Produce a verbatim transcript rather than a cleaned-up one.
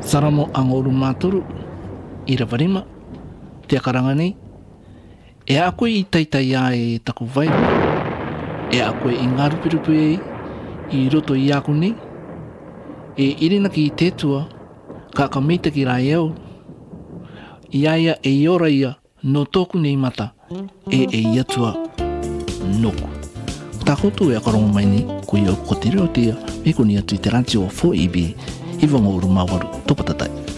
Saramo ang uru maturu ira varima te akaranga nei. E a koe i taitai a e taku vai. E a koe i ngā rupirupi e i roto i aku nei. E irina ki i tētua ka ka meita ki rai au. I aia e i ora ia no tōku nei mata e e i atua noku. Tā koutou e akarongo mai ni ko i au ko te reo tia me ko ni atu i te ranti o fo i bi i wanga uru mawaru topatatai.